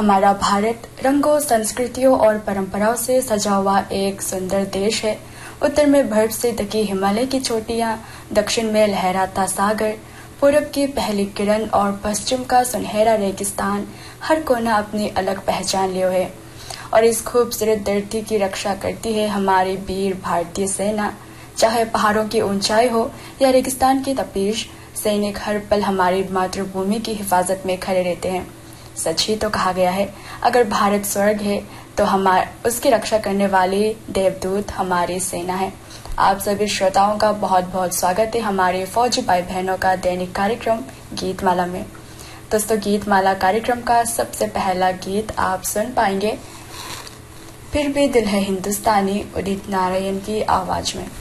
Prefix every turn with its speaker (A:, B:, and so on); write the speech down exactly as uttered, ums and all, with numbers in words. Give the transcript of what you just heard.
A: हमारा भारत रंगों, संस्कृतियों और परंपराओं से सजा हुआ एक सुंदर देश है। उत्तर में बर्फ से ढकी हिमालय की चोटियां, दक्षिण में लहराता सागर, पूरब की पहली किरण और पश्चिम का सुनहरा रेगिस्तान, हर कोना अपनी अलग पहचान लिए है। और इस खूबसूरत धरती की रक्षा करती है हमारी वीर भारतीय सेना। चाहे पहाड़ों की ऊंचाई हो या रेगिस्तान की तपीश, सैनिक हर पल हमारी मातृभूमि की हिफाजत में खड़े रहते हैं। सच ही तो कहा गया है, अगर भारत स्वर्ग है तो हमारे उसकी रक्षा करने वाली देवदूत हमारी सेना है। आप सभी श्रोताओं का बहुत बहुत स्वागत है हमारे फौजी भाई बहनों का दैनिक कार्यक्रम गीतमाला में। दोस्तों, गीतमाला कार्यक्रम का सबसे पहला गीत आप सुन पाएंगे फिर भी दिल है हिंदुस्तानी, उदित नारायण की आवाज में।